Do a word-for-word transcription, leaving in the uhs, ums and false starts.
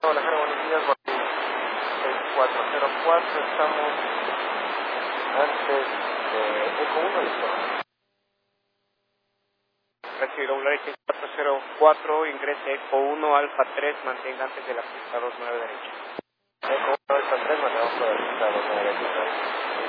Guadalajara, buenos días. seis cuatro cero cuatro, estamos antes de Eco uno, listo. Recibido un seis cuatro cero cuatro, ingrese Eco uno, Alfa tres, mantenga antes de la pista dos nueve derecha. Eco uno, Alfa tres, mantenemos por la pista dos nueve derecha.